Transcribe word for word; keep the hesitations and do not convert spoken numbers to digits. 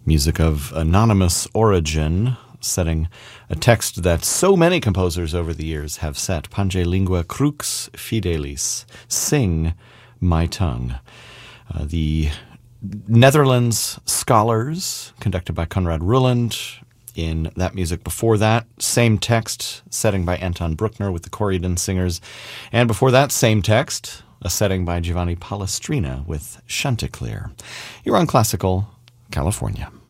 Music of anonymous origin, setting a text that so many composers over the years have set. Pange lingua crux fidelis, sing my tongue. Uh, the Netherlands Scholars, conducted by Conrad Ruland. In that music before that, same text, setting by Anton Bruckner with the Corydon Singers. And before that, same text, a setting by Giovanni Palestrina with Chanticleer. You're on Classical California.